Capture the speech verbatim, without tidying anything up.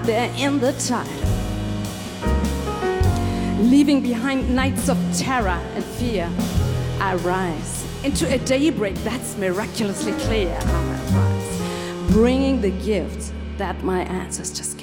out there in the tide, leaving behind nights of terror and fear. I rise into a daybreak that's miraculously clear. I rise, bringing the gift that my ancestors gave.